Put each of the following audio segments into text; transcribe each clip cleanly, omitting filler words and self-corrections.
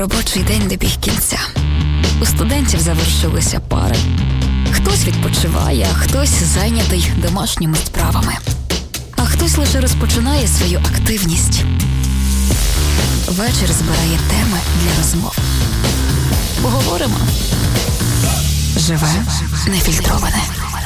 Робочий день добіг кінця. У студентів завершилися пари. Хтось відпочиває, а хтось зайнятий домашніми справами. А хтось лише розпочинає свою активність. Вечір збирає теми для розмов. Поговоримо. Живе нефільтроване.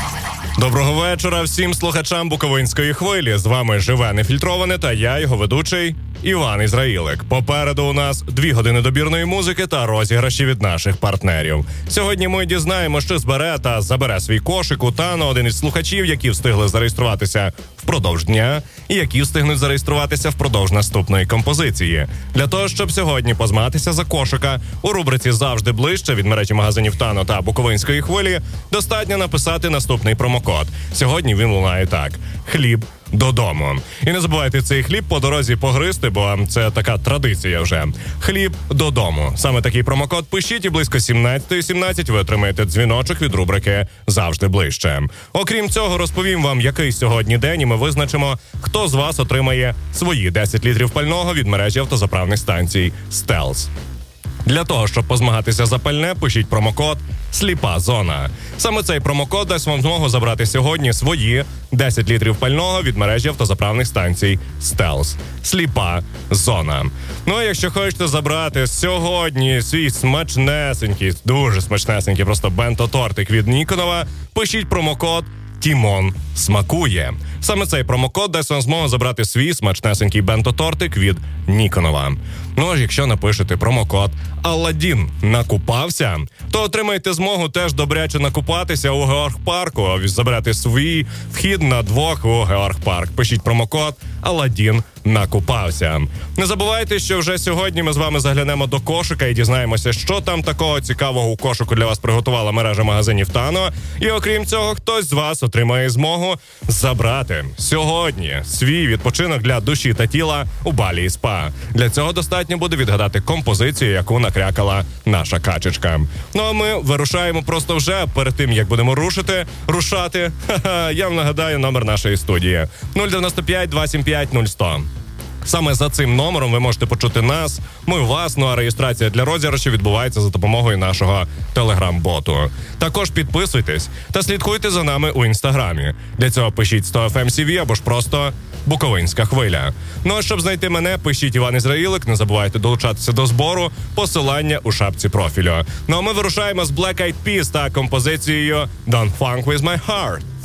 Доброго вечора всім слухачам Буковинської хвилі. З вами «Живе нефільтроване» та я, його ведучий Іван Ізраїлик. Попереду у нас 2 години добірної музики та розіграші від наших партнерів. Сьогодні ми дізнаємо, що збере та забере свій кошик у Тано один із слухачів, які встигли зареєструватися впродовж дня і які встигнуть зареєструватися впродовж наступної композиції. Для того, щоб сьогодні позмагатися за кошика, у рубриці «Завжди ближче» від мережі магазинів Тано та Буковинської хвилі достатньо написати наступний промокод. Сьогодні він лунає так: «Хліб додому». І не забувайте цей хліб по дорозі погризти, бо це така традиція вже. «Хліб додому». Саме такий промокод пишіть, і близько 17:17 ви отримаєте дзвіночок від рубрики «Завжди ближче». Окрім цього, розповім вам, який сьогодні день, і ми визначимо, хто з вас отримає свої 10 літрів пального від мережі автозаправних станцій «Стелс». Для того, щоб позмагатися за пальне, пишіть промокод «Сліпа зона». Саме цей промокод дасть вам змогу забрати сьогодні свої 10 літрів пального від мережі автозаправних станцій «Стелс». Сліпа зона. Ну, а якщо хочете забрати сьогодні свій смачнесенький, дуже смачнесенький просто бенто-тортик від Ніконова, пишіть промокод «Тімон смакує». Саме цей промокод дасть вам змогу забрати свій смачнесенький бенто-тортик від Ніконова. Ну, а якщо напишете промокод «Аладдін накупався», то отримаєте змогу теж добряче накупатися у Георг-парку. Заберете свій вхід на 2 у Георг-парк. Пишіть промокод «Аладдін накупався». Не забувайте, що вже сьогодні ми з вами заглянемо до кошика і дізнаємося, що там такого цікавого у кошику для вас приготувала мережа магазинів Тано. І окрім цього, хтось з вас отримає змогу забрати сьогодні свій відпочинок для душі та тіла у Балі і Спа. Для цього достатньо буде відгадати композицію, яку накрякала наша качечка. Ну а ми вирушаємо просто вже перед тим, як будемо рушати. Я вам нагадаю номер нашої студії: 095 275 0100. Саме за цим номером ви можете почути нас, ми вас, ну а реєстрація для розіграшу відбувається за допомогою нашого телеграм-боту. Також підписуйтесь та слідкуйте за нами у інстаграмі. Для цього пишіть 100FMCV або ж просто Буковинська хвиля. Ну а щоб знайти мене, пишіть Іван Ізраїлик, не забувайте долучатися до збору, посилання у шапці профілю. Ну а ми вирушаємо з Black Eyed Peas та композицією «Don't Funk With My Heart».